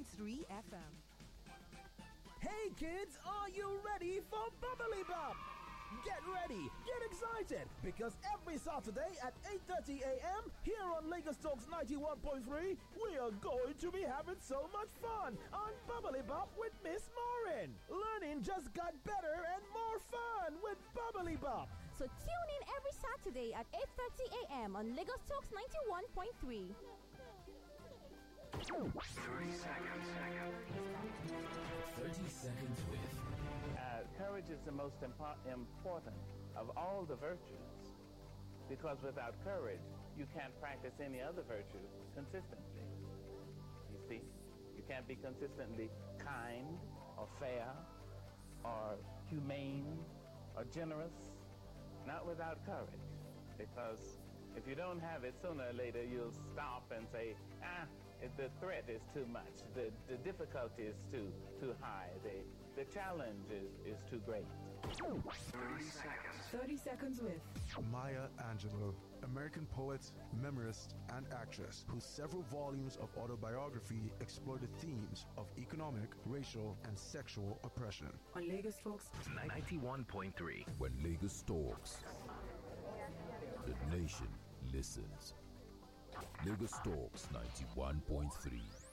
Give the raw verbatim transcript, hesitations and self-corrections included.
point three F M. Hey kids, are you ready for Bubbly Bop? Get ready, get excited, because every Saturday at eight thirty a.m. here on Lagos Talks ninety-one point three, we are going to be having so much fun on Bubbly Bop with Miss Maureen. Learning just got better and more fun with Bubbly Bop. So tune in every Saturday at eight thirty a.m. on Lagos Talks ninety-one point three. thirty seconds. thirty seconds with. Uh, courage is the most impo- important of all the virtues, because without courage, you can't practice any other virtue consistently. You see? You can't be consistently kind or fair or humane or generous, not without courage, because if you don't have it, sooner or later you'll stop and say, ah, the threat is too much, the, the difficulty is too too high, the, the challenge is, is too great. thirty seconds. thirty seconds with Maya Angelou, American poet, memoirist, and actress, whose several volumes of autobiography explore the themes of economic, racial, and sexual oppression. on Lagos Talks ninety-one point three. When Lagos talks, the nation listens. Lagos Talks ninety-one point three.